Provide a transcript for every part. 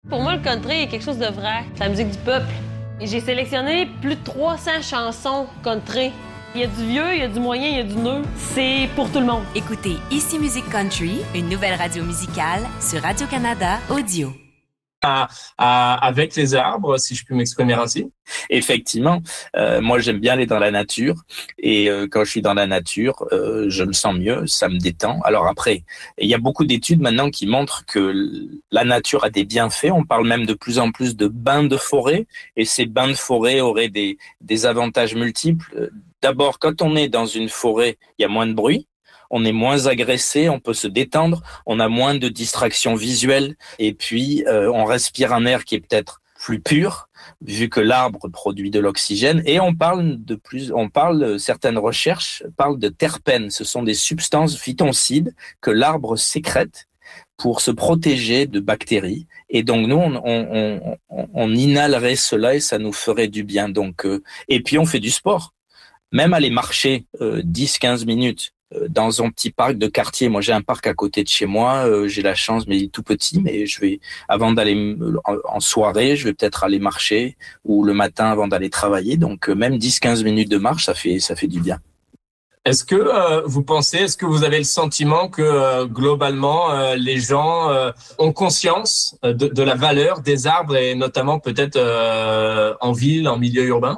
Pour moi, le country est quelque chose de vrai. C'est la musique du peuple. Et j'ai sélectionné plus de 300 chansons country. Il y a du vieux, il y a du moyen, il y a du neuf. C'est pour tout le monde. Écoutez Ici Musique Country, une nouvelle radio musicale sur Radio-Canada Audio. Avec les arbres, si je puis m'exprimer ainsi. Effectivement, moi j'aime bien aller dans la nature et quand je suis dans la nature, je me sens mieux, ça me détend. Alors après, il y a beaucoup d'études maintenant qui montrent que la nature a des bienfaits. On parle même de plus en plus de bains de forêt et ces bains de forêt auraient des avantages multiples. D'abord, quand on est dans une forêt, il y a moins de bruit. On est moins agressé, on peut se détendre, on a moins de distractions visuelles et puis on respire un air qui est peut-être plus pur vu que l'arbre produit de l'oxygène et certaines recherches parlent de terpènes, ce sont des substances phytoncides que l'arbre sécrète pour se protéger de bactéries et donc nous on inhalerait cela et ça nous ferait du bien donc et puis on fait du sport. Même aller marcher 10-15 minutes dans un petit parc de quartier. Moi, j'ai un parc à côté de chez moi. J'ai la chance, mais il est tout petit. Mais avant d'aller en soirée, je vais peut-être aller marcher ou le matin avant d'aller travailler. Donc, même 10-15 minutes de marche, ça fait du bien. Est-ce que est-ce que vous avez le sentiment que globalement, les gens ont conscience de la valeur des arbres et notamment peut-être en ville, en milieu urbain?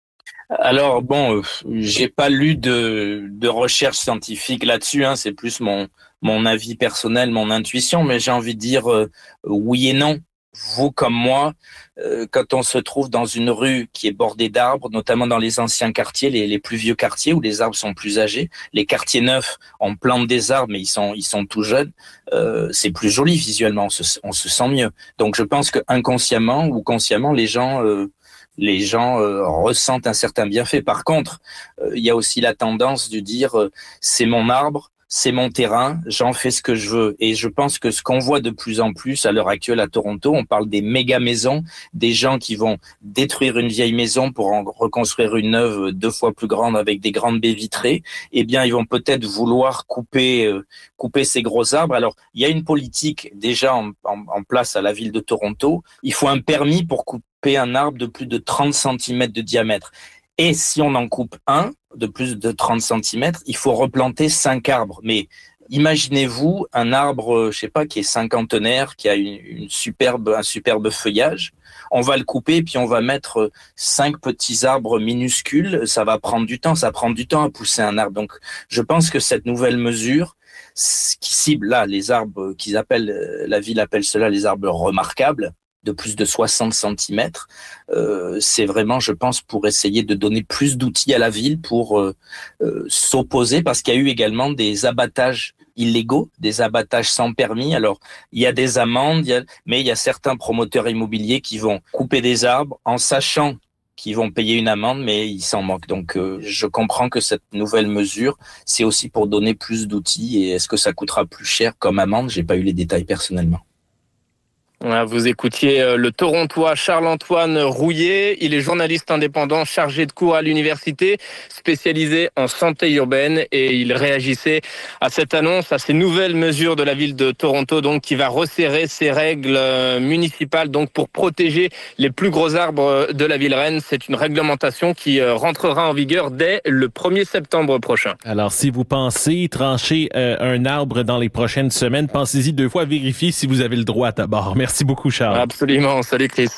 Alors bon, j'ai pas lu de recherche scientifique là-dessus, c'est plus mon avis personnel, mon intuition, mais j'ai envie de dire oui et non. Vous comme moi, quand on se trouve dans une rue qui est bordée d'arbres, notamment dans les anciens quartiers, les plus vieux quartiers où les arbres sont plus âgés, les quartiers neufs, on plante des arbres mais ils sont tout jeunes, c'est plus joli visuellement, on se sent mieux. Donc je pense que inconsciemment ou consciemment les gens ressentent un certain bienfait. Par contre, il y a aussi la tendance de dire c'est mon arbre, c'est mon terrain, j'en fais ce que je veux. Et je pense que ce qu'on voit de plus en plus à l'heure actuelle à Toronto, on parle des méga maisons, des gens qui vont détruire une vieille maison pour en reconstruire une neuve 2 fois plus grande avec des grandes baies vitrées. Eh bien, ils vont peut-être vouloir couper ces gros arbres. Alors, il y a une politique déjà en place à la ville de Toronto. Il faut un permis pour couper un arbre de plus de 30 cm de diamètre. Et si on en coupe un de plus de 30 cm, il faut replanter 5 arbres. Mais imaginez-vous un arbre, qui est cinquantenaire, qui a un superbe feuillage. On va le couper, puis on va mettre 5 petits arbres minuscules. Ça va prendre du temps. Ça prend du temps à pousser un arbre. Donc, je pense que cette nouvelle mesure, qui cible là les arbres la ville appelle cela les arbres remarquables, de plus de 60 cm, c'est vraiment, je pense, pour essayer de donner plus d'outils à la ville pour s'opposer, parce qu'il y a eu également des abattages illégaux, des abattages sans permis. Alors, il y a des amendes, mais il y a certains promoteurs immobiliers qui vont couper des arbres en sachant qu'ils vont payer une amende, mais ils s'en moquent. Donc, je comprends que cette nouvelle mesure, c'est aussi pour donner plus d'outils. Et est-ce que ça coûtera plus cher comme amende? J'ai pas eu les détails personnellement. Vous écoutiez le Torontois Charles-Antoine Rouillet. Il est journaliste indépendant chargé de cours à l'université, spécialisé en santé urbaine, et il réagissait à cette annonce, à ces nouvelles mesures de la ville de Toronto, donc qui va resserrer ses règles municipales, donc pour protéger les plus gros arbres de la ville reine. C'est une réglementation qui rentrera en vigueur dès le 1er septembre prochain. Alors, si vous pensez trancher un arbre dans les prochaines semaines, pensez-y 2 fois, vérifiez si vous avez le droit à bord. Merci beaucoup, Charles. Absolument. Salut, Chris.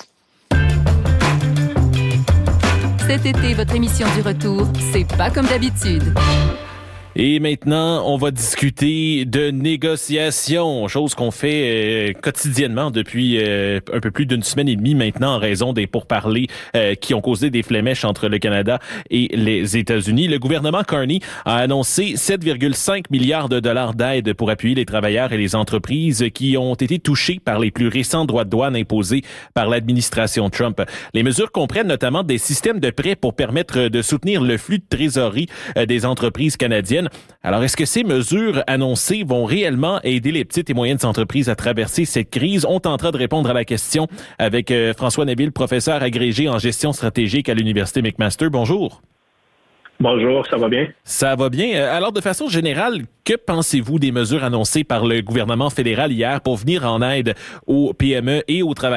Cet été, votre émission du retour, c'est pas comme d'habitude. Et maintenant, on va discuter de négociations, chose qu'on fait quotidiennement depuis un peu plus d'une semaine et demie maintenant en raison des pourparlers qui ont causé des flémèches entre le Canada et les États-Unis. Le gouvernement Carney a annoncé 7,5 milliards de dollars d'aide pour appuyer les travailleurs et les entreprises qui ont été touchés par les plus récents droits de douane imposés par l'administration Trump. Les mesures comprennent notamment des systèmes de prêts pour permettre de soutenir le flux de trésorerie des entreprises canadiennes. Alors, est-ce que ces mesures annoncées vont réellement aider les petites et moyennes entreprises à traverser cette crise? On tentera de répondre à la question avec François Neville, professeur agrégé en gestion stratégique à l'Université McMaster. Bonjour. Bonjour, ça va bien? Ça va bien. Alors, de façon générale, que pensez-vous des mesures annoncées par le gouvernement fédéral hier pour venir en aide aux PME et aux travailleurs